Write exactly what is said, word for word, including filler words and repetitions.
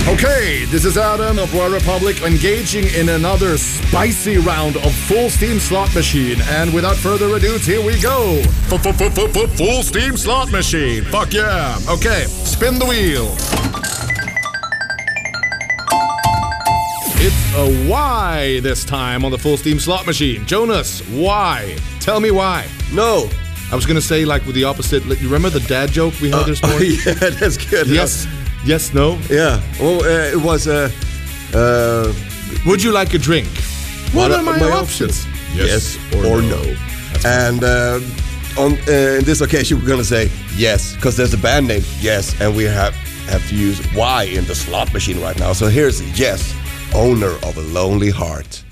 Okay, this is Adam of Royal Republic engaging in another spicy round of Full Steam Slot Machine. And without further ado, here we go. Full Steam Slot Machine. Fuck yeah. Okay, spin the wheel. It's a Y this time on the Full Steam Slot Machine. Jonas, why? Tell me why. No. I was going to say like with the opposite. You remember the dad joke we heard uh, this morning? Yeah, that's good. Yes. Yes, no? Yeah. Well, uh, it was a... Uh, uh, Would you like a drink? What, what are my, my options? options? Yes, yes or, or no. no. And uh, on uh, in this occasion, we're going to say yes, because there's a band name, Yes, and we have, have to use Y in the slot machine right now. So here's Yes, owner of a lonely heart.